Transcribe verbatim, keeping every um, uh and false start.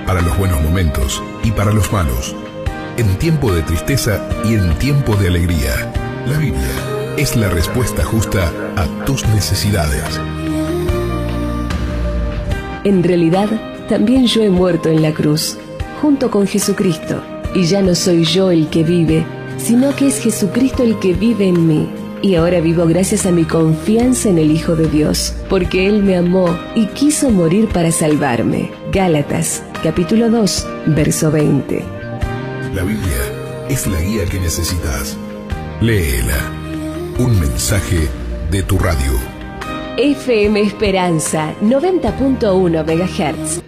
para los buenos momentos y para los malos, en tiempo de tristeza y en tiempo de alegría. La Biblia es la respuesta justa a tus necesidades. En realidad, también yo he muerto en la cruz, junto con Jesucristo, y ya no soy yo el que vive, sino que es Jesucristo el que vive en mí. Y ahora vivo gracias a mi confianza en el Hijo de Dios, porque Él me amó y quiso morir para salvarme. Gálatas, capítulo dos, verso veinte. La Biblia es la guía que necesitas. Léela. Un mensaje de tu radio. F M Esperanza, noventa punto uno megahertz.